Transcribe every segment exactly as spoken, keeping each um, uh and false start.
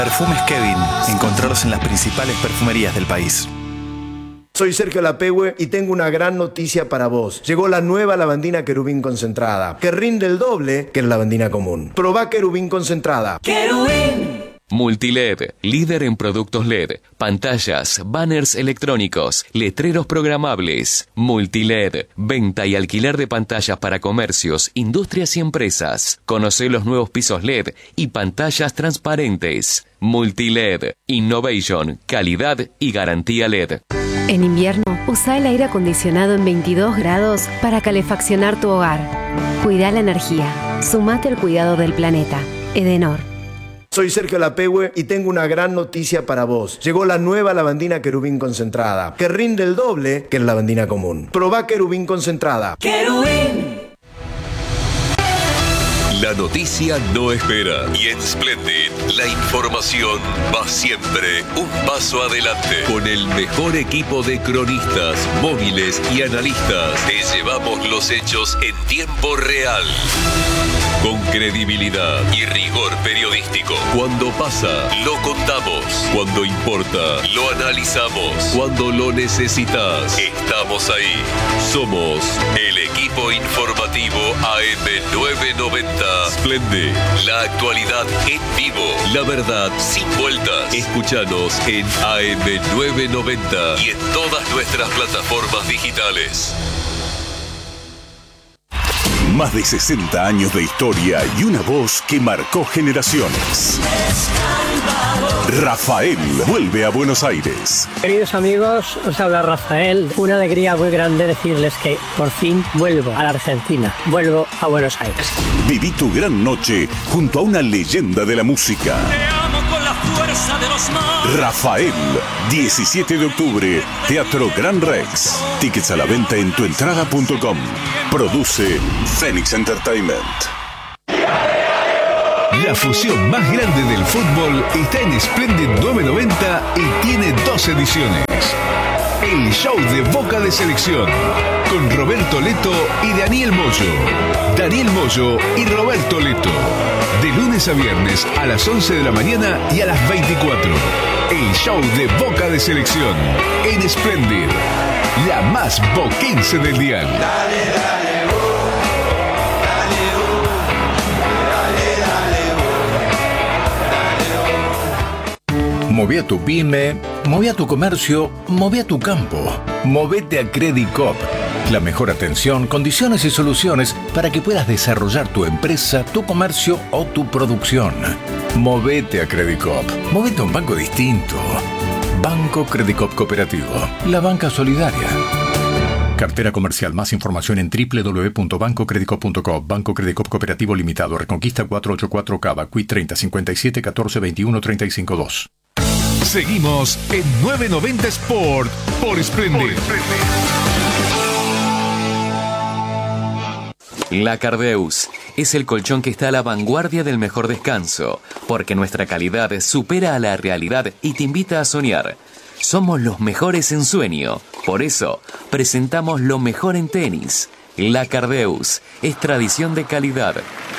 Perfumes Kevin. Encontrarlos en las principales perfumerías del país. Soy Sergio Lapehue y tengo una gran noticia para vos. Llegó la nueva lavandina Querubín concentrada, que rinde el doble que la lavandina común. Probá Querubín concentrada. ¡Querubín! Multiled, líder en productos L E D, pantallas, banners electrónicos, letreros programables. Multiled, venta y alquiler de pantallas para comercios, industrias y empresas. Conoce los nuevos pisos L E D y pantallas transparentes. Multiled, innovation, calidad y garantía L E D. En invierno, usa el aire acondicionado en veintidós grados para calefaccionar tu hogar. Cuida la energía. Sumate al cuidado del planeta. Edenor. Soy Sergio Lapehue y tengo una gran noticia para vos. Llegó la nueva lavandina Querubín concentrada, que rinde el doble que la lavandina común. Probá Querubín concentrada. ¡Querubín! La noticia no espera y en Splendid la información va siempre un paso adelante. Con el mejor equipo de cronistas, móviles y analistas, te llevamos los hechos en tiempo real. Con credibilidad y rigor periodístico. Cuando pasa, lo contamos. Cuando importa, lo analizamos. Cuando lo necesitas, estamos ahí. Somos el equipo informativo A M novecientos noventa. Splendid, la actualidad en vivo, la verdad sin vueltas. Escúchanos en A M novecientos noventa y en todas nuestras plataformas digitales. Más de sesenta años de historia y una voz que marcó generaciones. Rafael vuelve a Buenos Aires. Queridos amigos, os habla Rafael. Una alegría muy grande decirles que por fin vuelvo a la Argentina. Vuelvo a Buenos Aires. Viví tu gran noche junto a una leyenda de la música. Te amo con la fuerza de los mares. Rafael, diecisiete de octubre, Teatro Gran Rex. Tickets a la venta en tuentrada punto com. Produce Phoenix Entertainment. La fusión más grande del fútbol está en Splendid novecientos noventa y tiene dos ediciones. El show de Boca de Selección, con Roberto Leto y Daniel Moyo. Daniel Moyo y Roberto Leto. De lunes a viernes a las once de la mañana y a las veinticuatro. El show de Boca de Selección en Splendid, la más boquense del dial. Dale, dale. Moví a tu pyme, moví a tu comercio, moví a tu campo. Movete a Credicop. La mejor atención, condiciones y soluciones para que puedas desarrollar tu empresa, tu comercio o tu producción. Movete a Credicop. Movete a un banco distinto. Banco Credicop Cooperativo. La banca solidaria. Cartera comercial. Más información en doble u doble u doble u punto banco credicop punto com. Banco Credicop Cooperativo Limitado. Reconquista cuatrocientos ochenta y cuatro Cava. Q I treinta cincuenta y siete catorce veintiuno treinta y cinco dos. Seguimos en novecientos noventa Sport por Splendid. La Cardeus es el colchón que está a la vanguardia del mejor descanso, porque nuestra calidad supera a la realidad y te invita a soñar. Somos los mejores en sueño, por eso presentamos lo mejor en tenis. La Cardeus es tradición de calidad.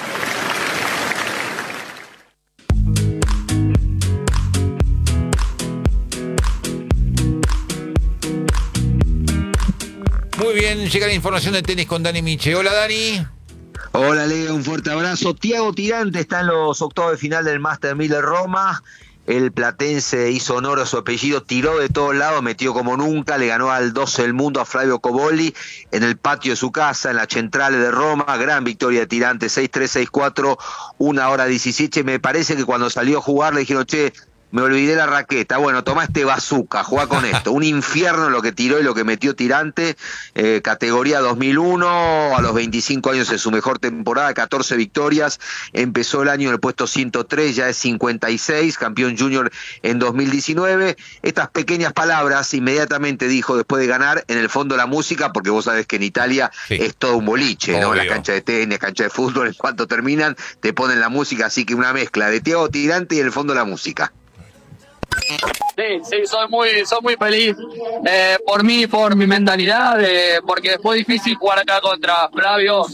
Muy bien, llega la información de tenis con Dani Miche. Hola, Dani. Hola, Leo, un fuerte abrazo. Thiago Tirante está en los octavos de final del Master mil de Roma. El platense hizo honor a su apellido, tiró de todos lados, metió como nunca, le ganó al doce del mundo a Flavio Cobolli en el patio de su casa, en la Centrale de Roma. Gran victoria de Tirante, seis tres, seis cuatro, una hora diecisiete. Me parece que cuando salió a jugar le dijeron, che, me olvidé la raqueta. Bueno, toma este bazooka, jugá con esto. Un infierno lo que tiró y lo que metió Tirante. Eh, categoría dos mil uno, a los veinticinco años en su mejor temporada, catorce victorias. Empezó el año en el puesto ciento tres, ya es cincuenta y seis, campeón junior en dos mil diecinueve. Estas pequeñas palabras inmediatamente dijo después de ganar, en el fondo la música, porque vos sabés que en Italia sí, es todo un boliche, obvio, ¿no? La cancha de tenis, cancha de fútbol, en cuanto terminan, te ponen la música, así que una mezcla de Thiago Tirante y en el fondo la música. Sí, sí, soy muy, soy muy feliz eh, por mí, por mi mentalidad, eh, porque fue difícil jugar acá contra Flavio.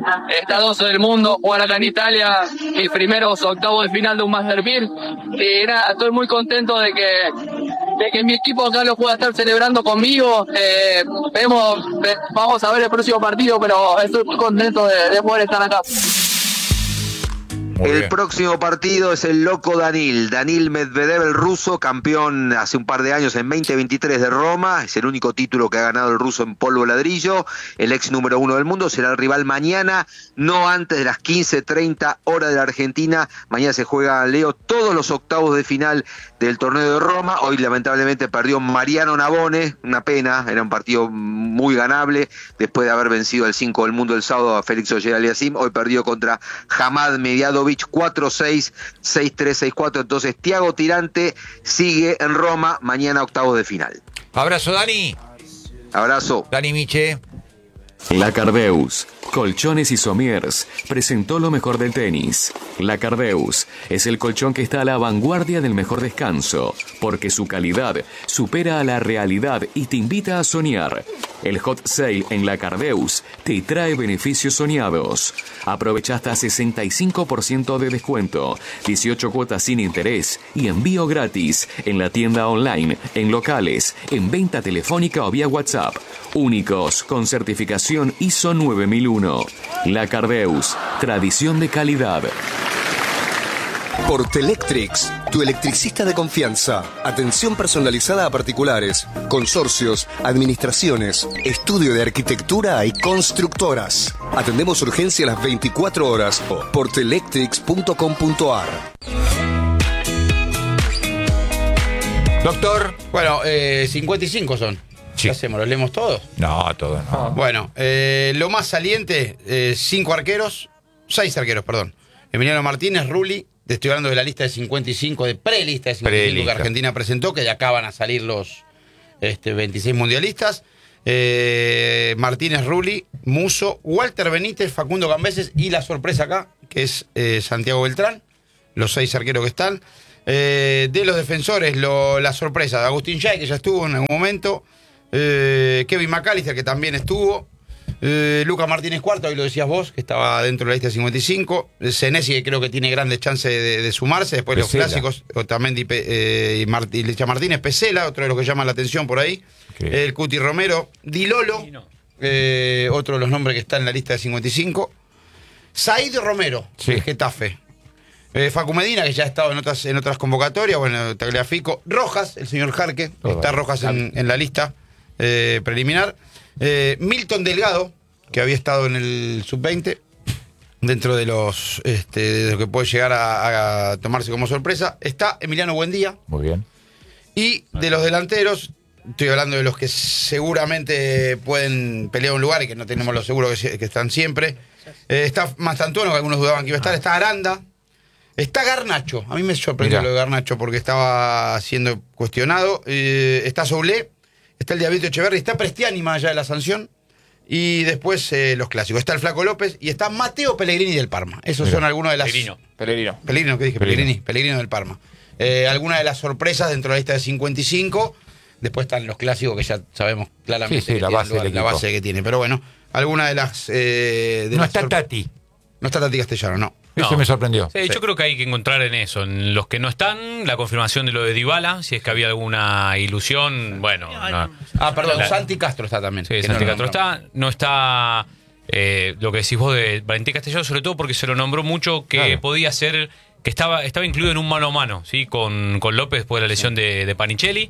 Está doce del mundo, jugar acá en Italia, mis primeros octavos de final de un Master mil. Y nada, estoy muy contento de que, de que mi equipo acá lo pueda estar celebrando conmigo. Eh, vemos, vamos a ver el próximo partido, pero estoy muy contento de, de poder estar acá. Muy el bien. Próximo partido es el loco Danil, Danil Medvedev, el ruso, campeón hace un par de años en veinte veintitrés de Roma, es el único título que ha ganado el ruso en polvo ladrillo, el ex número uno del mundo, será el rival mañana, no antes de las quince treinta hora de la Argentina. Mañana se juega, Leo, todos los octavos de final del torneo de Roma. Hoy lamentablemente perdió Mariano Navone, una pena, era un partido muy ganable, después de haber vencido al cinco del mundo el sábado a Félix Auger-Aliassime. Hoy perdió contra Hamad Mediadovic cuatro seis, seis tres, seis cuatro. Entonces Thiago Tirante sigue en Roma, mañana octavos de final. Abrazo, Dani. Abrazo. Dani Miche. La Cardeus, Colchones y Somiers, presentó lo mejor del tenis. La Cardeus es el colchón que está a la vanguardia del mejor descanso, porque su calidad supera a la realidad y te invita a soñar. El Hot Sale en La Cardeus te trae beneficios soñados. Aprovecha hasta sesenta y cinco por ciento de descuento, dieciocho cuotas sin interés y envío gratis en la tienda online, en locales, en venta telefónica o vía WhatsApp. Únicos con certificación I S O nueve mil uno. La Cardeus, tradición de calidad. Portelectrics, tu electricista de confianza. Atención personalizada a particulares, consorcios, administraciones, estudio de arquitectura y constructoras. Atendemos urgencia a las veinticuatro horas. portelectrics punto com punto a r. Doctor. Bueno, eh, cincuenta y cinco son. Sí. ¿Qué hacemos? ¿Los leemos todos? No, todos no. Bueno, eh, lo más saliente, eh, cinco arqueros, seis arqueros, perdón. Emiliano Martínez, Rulli, te estoy hablando de la lista de cincuenta y cinco, de prelista de cincuenta y cinco Prelista. que Argentina presentó, que ya acaban a salir los este, veintiséis mundialistas. Eh, Martínez, Rulli, Muso, Walter Benítez, Facundo Cambeses y la sorpresa acá, que es eh, Santiago Beltrán, los seis arqueros que están. Eh, de los defensores, lo, la sorpresa de Agustín Jay, que ya estuvo en algún momento. Eh, Kevin McAllister, que también estuvo. Eh, Lucas Martínez Cuarta, hoy lo decías vos, que estaba dentro de la lista de cincuenta y cinco. Senesi, que creo que tiene grandes chances de, de sumarse. Después Pesela. Los clásicos, Otamendi eh, y, Mart y Licha Martínez, Pesela, otro de los que llaman la atención por ahí. Okay. El Cuti Romero, Di Lolo, eh, otro de los nombres que está en la lista de cincuenta y cinco. Said Romero, Sí. el Getafe. Eh, Facu Medina, que ya ha estado en otras, en otras convocatorias, bueno, Tagliafico. Rojas, el señor Jarque, Todo. está Rojas en, en la lista eh, preliminar. Eh, Milton Delgado, que había estado en el sub veinte, dentro de los este, de lo que puede llegar a, a tomarse como sorpresa. Está Emiliano Buendía. Muy bien. Y de los delanteros, estoy hablando de los que seguramente pueden pelear un lugar y que no tenemos lo seguro que, que están siempre. Eh, está Mastantuono, que algunos dudaban que iba a estar. Está Aranda. Está Garnacho. A mí me sorprendió Mirá. lo de Garnacho porque estaba siendo cuestionado. Eh, está Soulé. Está el Diablito Echeverri. Está Prestiani, más allá de la sanción. Y después eh, los clásicos. Está el Flaco López y está Mateo Pellegrini del Parma. Esos Mirá. son algunos de las... Pellegrino. Pellegrino. Pellegrino, ¿qué dije? Pellegrino. Pellegrini. Pellegrino del Parma. Eh, algunas de las sorpresas dentro de la lista de cincuenta y cinco. Después están los clásicos que ya sabemos claramente Sí, sí, que la tienen base lugar, del la equipo. base que tiene. Pero bueno, algunas de las... eh, de No las está sor- Tati. No está Tati Castellano, no. Eso No. me sorprendió. Sí, yo creo que hay que encontrar en eso, en los que no están, la confirmación de lo de Dybala, si es que había alguna ilusión, bueno. No. Ah, perdón, La- Santi Castro está también. Sí, que Santi no lo Castro nombramos. está, no está eh, lo que decís vos de Valentín Castellano, sobre todo porque se lo nombró mucho que Claro. podía ser, que estaba, estaba incluido en un mano a mano, ¿sí? Con, con López después de la lesión de, de Panichelli.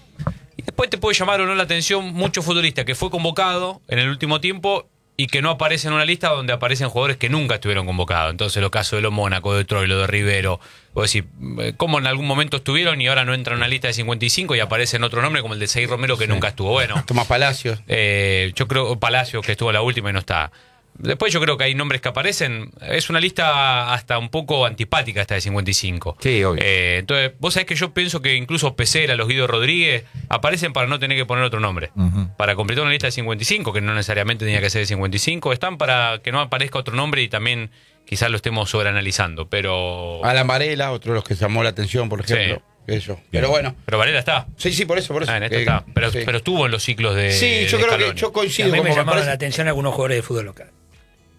Y después te puede llamar o no la atención mucho futbolista que fue convocado en el último tiempo y que no aparece en una lista donde aparecen jugadores que nunca estuvieron convocados. Entonces, los casos de los Mónaco, de Troilo, de Rivero, vos decís, ¿cómo en algún momento estuvieron y ahora no entran en una lista de cincuenta y cinco y aparecen otro nombre como el de Seis Romero que Sí. nunca estuvo? Bueno, Tomás Palacios. eh, yo creo Palacios, que estuvo la última y no está. Después yo creo que hay nombres que aparecen. Es una lista hasta un poco antipática esta de cincuenta y cinco. Sí, obvio. Eh, entonces, vos sabés que yo pienso que incluso Pesera, los Guido Rodríguez, aparecen para no tener que poner otro nombre. Ujú. Para completar una lista de cincuenta y cinco, que no necesariamente tenía que ser de cincuenta y cinco. Están para que no aparezca otro nombre y también quizás lo estemos sobreanalizando. Pero. Alan Varela, otro de los que llamó la atención, por ejemplo. Eso. Pero bueno. Pero Varela está. Sí, sí, por eso, por eso. Ah, en esto Eh, está. Pero, sí. pero estuvo en los ciclos de. Sí, yo de creo que Scaloni. yo Y a coincido. mí me como llamaron parece- la atención algunos jugadores de fútbol local.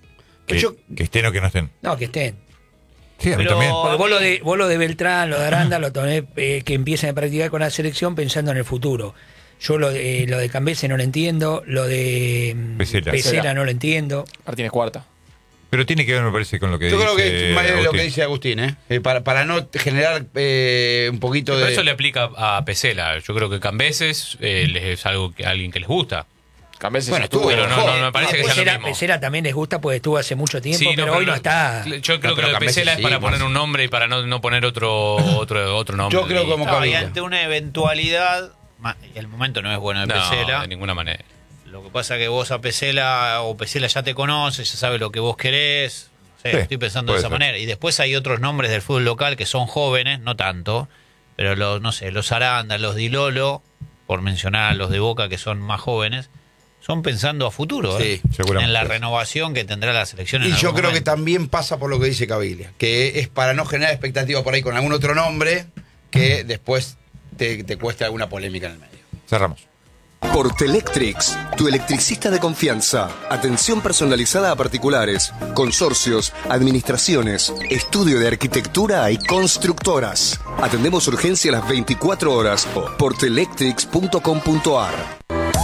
Que, Yo- que estén o que no estén. No, que estén. Sí, a mí Pero también. porque vos lo de, vos lo de Beltrán, lo de Aranda, lo tomé, eh, que empiecen a practicar con la selección pensando en el futuro. Yo lo de, lo de Cambese no lo entiendo, lo de mm, Pesela. Pesela no lo entiendo. Martínez Cuarta. Pero tiene que ver, me parece, con lo que Yo dice creo que es más lo Agustín. que dice Agustín, ¿eh? Eh, para, para no generar eh, un poquito Pero de... eso le aplica a Pesela. Yo creo que Cambeses eh, les es algo que a alguien que les gusta. Cambeses Bueno, estuvo, pero no, no, no me parece que sea lo Pesela, mismo. Pesela también les gusta porque estuvo hace mucho tiempo, Sí, no, pero hoy no no- está. Yo creo No, que pero lo de Cambeses Pesela es sí, para más. poner un nombre y para no, no poner otro otro otro nombre. Yo creo como No, y Cavilla. ante una eventualidad, ma- el momento no es bueno de No, Pesela. de ninguna manera. Lo que pasa es que vos a Pesela o Pesela ya te conoce, ya sabe lo que vos querés. No sé, Sí, estoy pensando de puede esa ser. manera. Y después hay otros nombres del fútbol local que son jóvenes, no tanto, pero los, no sé, los Aranda, los Dilolo, por mencionar a los de Boca que son más jóvenes, son pensando a futuro, ¿eh? Sí, seguramente. En la renovación que tendrá la selección. En Y yo algún creo que momento. también pasa por lo que dice Caviglia, que es para no generar expectativas por ahí con algún otro nombre que después te, te cueste alguna polémica en el medio. Cerramos. Portelectrics, tu electricista de confianza. Atención personalizada a particulares, consorcios, administraciones, estudio de arquitectura y constructoras. Atendemos urgencia a las veinticuatro horas. portelectrics punto com punto ar.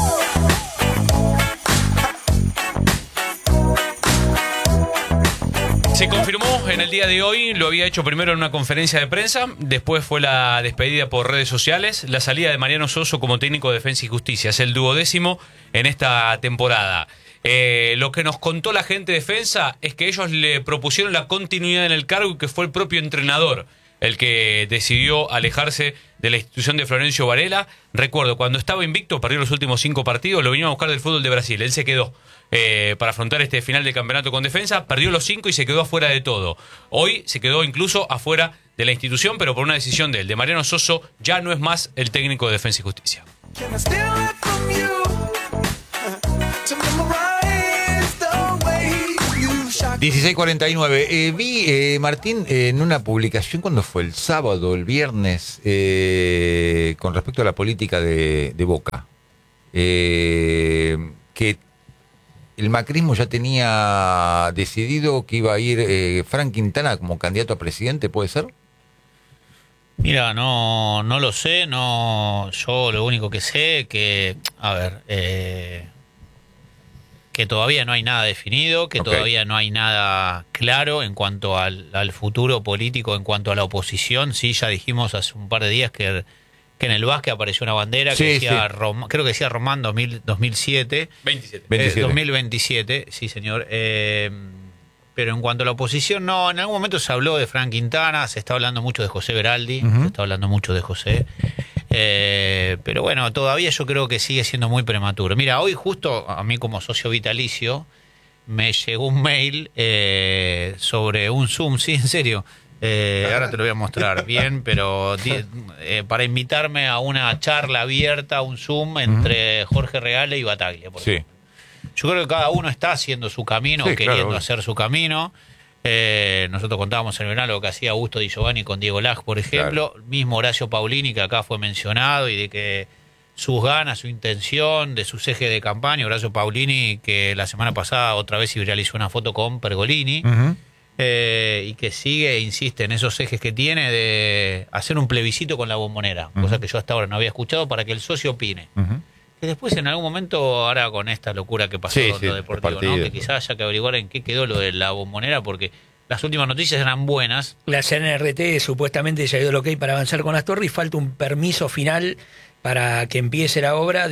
Se confirmó en el día de hoy, lo había hecho primero en una conferencia de prensa, después fue la despedida por redes sociales, la salida de Mariano Soso como técnico de Defensa y Justicia. Es el duodécimo en esta temporada. Eh, lo que nos contó la gente de Defensa es que ellos le propusieron la continuidad en el cargo y que fue el propio entrenador el que decidió alejarse de la institución de Florencio Varela. Recuerdo, cuando estaba invicto, perdió los últimos cinco partidos, lo vinieron a buscar del fútbol de Brasil. Él se quedó eh, para afrontar este final de campeonato con Defensa, perdió los cinco y se quedó afuera de todo. Hoy se quedó incluso afuera de la institución, pero por una decisión de él, de Mariano Soso, ya no es más el técnico de Defensa y Justicia. dieciséis cuarenta y nueve. Eh, vi, eh, Martín, eh, en una publicación, cuando fue el sábado, el viernes, eh, con respecto a la política de, de Boca, eh, que el macrismo ya tenía decidido que iba a ir eh, Frank Quintana como candidato a presidente, ¿puede ser? Mira, no, no lo sé, no, yo lo único que sé que, a ver, eh, que todavía no hay nada definido, que Ok. todavía no hay nada claro en cuanto al, al futuro político, en cuanto a la oposición. Sí, ya dijimos hace un par de días que, que en el básquet apareció una bandera Sí, que decía, sí. Rom- creo que decía Román dos mil, dos mil siete. veintisiete. Eh, veintisiete. dos mil veintisiete, sí señor. Eh, pero en cuanto a la oposición, no, en algún momento se habló de Frank Quintana, se está hablando mucho de José Beraldi, Ujú. se está hablando mucho de José. Eh, pero bueno, todavía yo creo que sigue siendo muy prematuro. Mira, hoy justo a mí como socio vitalicio me llegó un mail eh, sobre un Zoom, sí, en serio. Eh, ahora te lo voy a mostrar bien, pero di- eh, para invitarme a una charla abierta, un Zoom entre Jorge Reale y Bataglia. por Sí. ejemplo. Yo creo que cada uno está haciendo su camino, Sí, queriendo claro. hacer su camino. Eh, nosotros contábamos en el verano lo que hacía Augusto Di Giovanni con Diego Lag, por ejemplo. Mismo Horacio Paulini, que acá fue mencionado, y de que sus ganas, su intención, de sus ejes de campaña. Horacio Paulini, que la semana pasada otra vez realizó una foto con Pergolini. Ujú. Eh, y que sigue e insiste en esos ejes que tiene de hacer un plebiscito con la Bombonera, cosa que yo hasta ahora no había escuchado, para que el socio opine. Ujú. Que después en algún momento, ahora con esta locura que pasó Sí, con sí, lo los deportivo, ¿no? partidos. Que quizás haya que averiguar en qué quedó lo de la Bombonera, porque las últimas noticias eran buenas. La C N R T supuestamente ya dio el ok para avanzar con las torres y falta un permiso final para que empiece la obra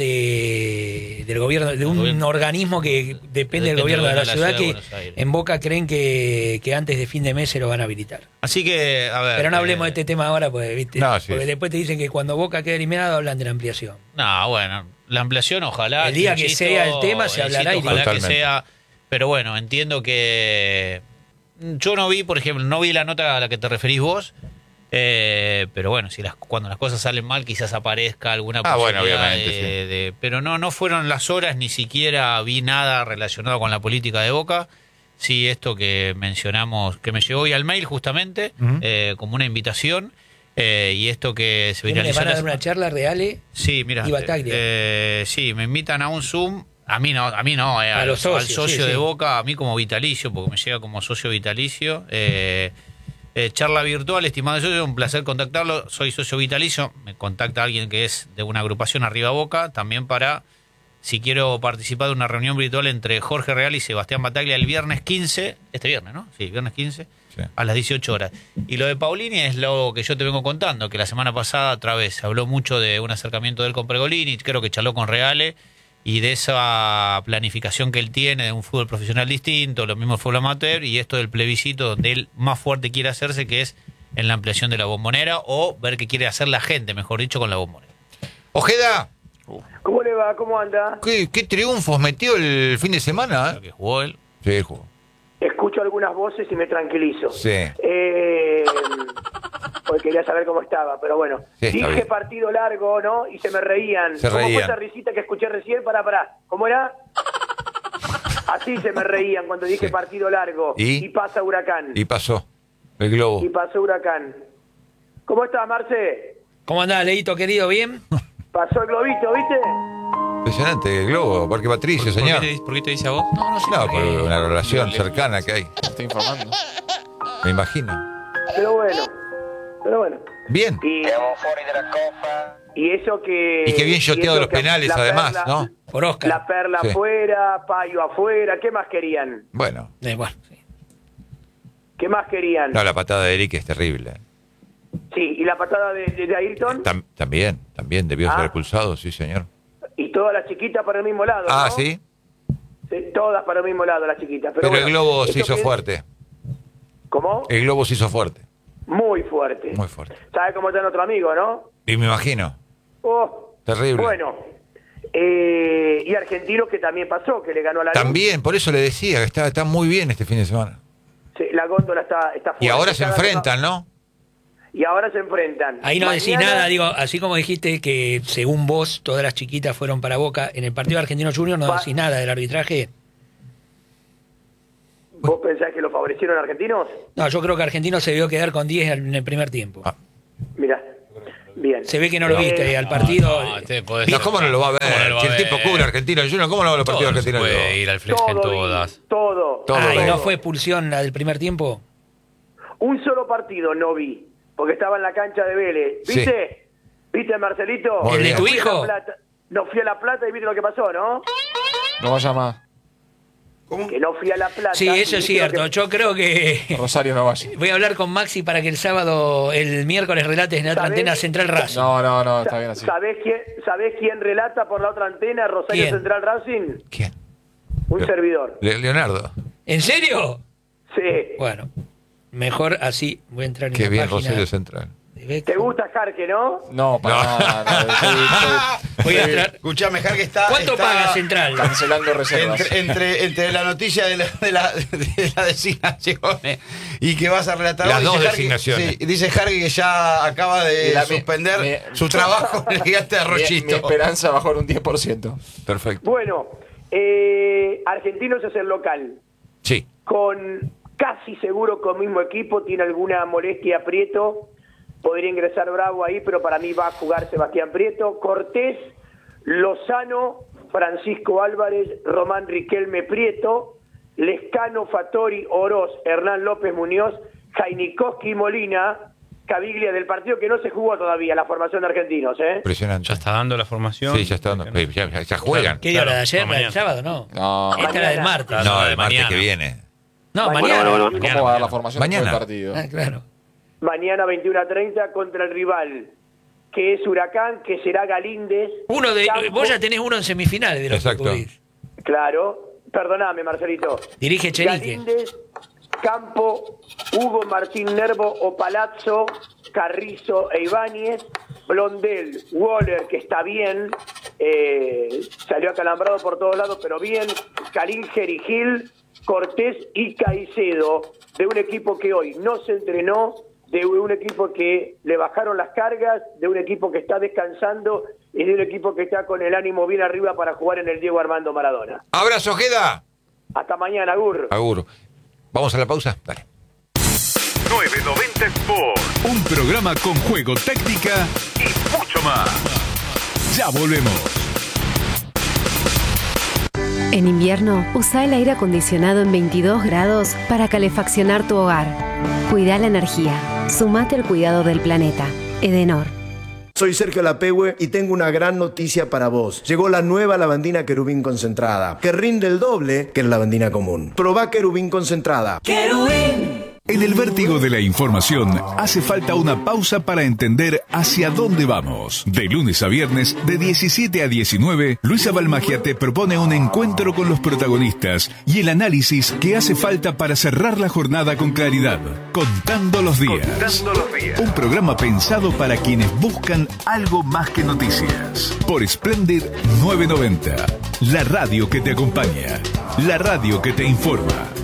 de del gobierno, de un gobierno. organismo que depende, Depende del gobierno de la, de la ciudad, ciudad de que Buenos Aires. en Boca creen que, que antes de fin de mes se lo van a habilitar. Así que, a ver. Pero no eh, hablemos de este tema ahora, pues, ¿viste? No, sí. Porque después te dicen que cuando Boca quede eliminado hablan de la ampliación. No, bueno, la ampliación, ojalá. El día que insisto, sea el tema, se insisto, hablará y Ojalá Totalmente. que sea. Pero bueno, entiendo que. Yo no vi, por ejemplo, no vi la nota a la que te referís vos. Eh, pero bueno, si las, cuando las cosas salen mal, quizás aparezca alguna Ah, bueno, posibilidad obviamente, de, sí. de- pero no, no fueron las horas, ni siquiera vi nada relacionado con la política de Boca. Sí, esto que mencionamos, que me llegó hoy al mail justamente, Ujú. eh, como una invitación, eh, y esto que se ¿Le viralizó. van a la dar una charla real? Sí, mira. Y Bataglia. Eh, sí, me invitan a un Zoom A mí no, a mí no, eh, A al, los socios, al socio sí, de sí. Boca, a mí como vitalicio, porque me llega como socio vitalicio. Eh, eh, charla virtual, estimado socio, un placer contactarlo. Soy socio vitalicio, me contacta alguien que es de una agrupación Arriba Boca, también para, si quiero participar de una reunión virtual entre Jorge Real y Sebastián Bataglia el viernes quince, este viernes, ¿no? Sí, viernes quince, sí. A las dieciocho horas. Y lo de Paulini es lo que yo te vengo contando, que la semana pasada otra vez se habló mucho de un acercamiento de él con Pregolini, creo que charló con Reale, y de esa planificación que él tiene de un fútbol profesional distinto, lo mismo el fútbol amateur, y esto del plebiscito donde él más fuerte quiere hacerse, que es en la ampliación de la Bombonera, o ver qué quiere hacer la gente, mejor dicho, con la Bombonera. Ojeda, ¿Cómo le va? ¿Cómo anda? ¿qué, qué triunfos metió el fin de semana? ¿eh? Que jugó él. Sí, jugó. Escucho algunas voces y me tranquilizo. Sí. Eh, porque quería saber cómo estaba, pero bueno. Sí, está Dije bien. partido largo, ¿no? Y se me reían. Se ¿Cómo reían. fue esa risita que escuché recién? Pará, pará. ¿Cómo era? Así se me reían cuando dije Sí. partido largo. ¿Y? pasa Huracán. Y pasó. El globo. Y pasó Huracán. ¿Cómo estás, Marce? ¿Cómo andás, Leito, querido? ¿Bien? Pasó el globito, ¿viste? Impresionante, el globo, Parque Patricio, ¿Por, señor. ¿por, qué te, ¿Por qué te dice a vos? No, no sé. No, por una relación cercana que hay. Estoy informando. Me imagino. Pero bueno. Pero bueno. Bien. Y, y eso que... Y qué bien y shoteado eso los que penales, la además, perla- ¿no? Por Oscar. La perla Sí. afuera, Payo afuera. ¿Qué más querían? Bueno. Eh, bueno, sí. ¿Qué más querían? No, la patada de Eric es terrible. Sí, ¿y la patada de, de, de Ayrton? Tam- también, también debió Ah. ser expulsado, sí, señor. Y todas las chiquitas para el mismo lado, Ah, ¿no? ¿sí? Sí, todas para el mismo lado, las chiquitas. Pero, Pero bueno, el globo se ¿eso hizo qué? fuerte. ¿Cómo? El globo se hizo fuerte. Muy fuerte. Muy fuerte. ¿Sabe cómo está nuestro amigo, no? Y me imagino. Oh, Terrible. bueno. Eh, y Argentinos que también pasó, que le ganó a la También, por eso le decía que está, está muy bien este fin de semana. Sí, la góndola está, está fuerte. Y ahora se Está enfrentan, ganando- ¿no? Y ahora se enfrentan. Ahí no decís Mañana- nada, digo, así como dijiste que según vos todas las chiquitas fueron para Boca, en el partido Argentino Junior no Va- decís nada del arbitraje. ¿Vos pensás que lo favorecieron argentinos? No, yo creo que Argentino se debió quedar con diez en el primer tiempo. Mirá, bien. Se ve que no lo Eh, viste al partido. No, te podés- No, ¿cómo no lo va a ver? ¿Cómo no lo va Si el a tipo ver? cubre Argentino Junior, ¿cómo no va a ver los Todo partidos no se argentinos? puede ir al fleje en Todo, todas. Todo. Todo. Ah, ¿y todo. no fue expulsión la del primer tiempo? Un solo partido no vi, porque estaba en la cancha de Vélez. ¿Viste? ¿Viste, Marcelito? Muy ¿El de bien. tu No fui a La hijo? Plata- No fui a La Plata y viste lo que pasó, ¿no? No vaya más. Que no fui a La Plata. Sí, y eso viste es lo cierto. que- Yo creo que Rosario no vaya. voy a hablar con Maxi para que el sábado, el miércoles relates en la otra ¿Sabés? antena Central Racing. No, no, no, está bien así. ¿Sabés quién, ¿Sabés quién relata por la otra antena Rosario ¿Quién? Central Racing? ¿Quién? Un Le- servidor. Le- Leonardo. ¿En serio? Sí. Bueno, mejor así. Voy a entrar en Qué la bien, página Rosario Central. de Beco. ¿Te gusta Jarque, no? No, para No. nada. no, estoy- estoy- Voy a estoy entrar. Escuchame, Jar, que está. ¿Cuánto está paga Central? Cancelando reservas. Entre, entre, entre la noticia de la, de la, de la designación y que vas a relatar Las hoy, dos dice Jarque- designaciones. sí, dice Jarque que ya acaba de Mira, mi- suspender mi- su trabajo en el gigante de Mi, mi Rochito. esperanza bajó en un diez por ciento. Perfecto. Bueno, eh, Argentinos es el local. Sí. Con casi seguro con mismo equipo, tiene alguna molestia Prieto, podría ingresar Bravo ahí, pero para mí va a jugar Sebastián Prieto, Cortés, Lozano, Francisco Álvarez, Román Riquelme Prieto, Lescano, Fattori, Oroz, Hernán López Muñoz, Jainikowski Molina, Caviglia del partido que no se jugó todavía, la formación de Argentinos, ¿eh? Impresionante. Ya está dando la formación. Sí, ya está dando. eh, Ya, ya- ya juegan. ¿Qué día? ¿La de ayer? no, ¿La del mañana. sábado? No. No, Esta es la del martes. Ah, No, de el martes mañana. que viene. No, Mañana. mañana. Bueno, ¿cómo Mañana, va a dar la mañana. formación Mañana. después del partido? Ah, claro. Mañana veintiuno a treinta contra el rival, que es Huracán, que será Galíndez. Uno de, Campo- vos ya tenés uno en semifinales de los Exacto. que cubrís. Claro, perdoname, Marcelito. Dirige Cherique. Galíndez, Campo, Hugo Martín Nervo o Palazzo, Carrizo e Ibáñez, Blondel, Waller, que está bien, eh, salió acalambrado por todos lados, pero bien, Calinger y Gil, Cortés y Caicedo, de un equipo que hoy no se entrenó, de un equipo que le bajaron las cargas, de un equipo que está descansando y de un equipo que está con el ánimo bien arriba para jugar en el Diego Armando Maradona. Abrazo, Ojeda. Hasta mañana, Gur. Agur. Vamos a la pausa. Dale. nueve noventa Sport. Un programa con juego, técnica y mucho más. Ya volvemos. En invierno, usa el aire acondicionado en veintidós grados para calefaccionar tu hogar. Cuida la energía. Sumate al cuidado del planeta. Edenor. Soy Sergio Lapehue y tengo una gran noticia para vos. Llegó la nueva lavandina Querubín concentrada, que rinde el doble que la lavandina común. Probá Querubín concentrada. ¡Querubín! En el vértigo de la información hace falta una pausa para entender hacia dónde vamos. De lunes a viernes, de diecisiete a diecinueve, Luisa Balmagia te propone un encuentro con los protagonistas y el análisis que hace falta para cerrar la jornada con claridad. Contando los días. Contando los días. Un programa pensado para quienes buscan algo más que noticias. Por Splendid novecientos noventa. La radio que te acompaña. La radio que te informa.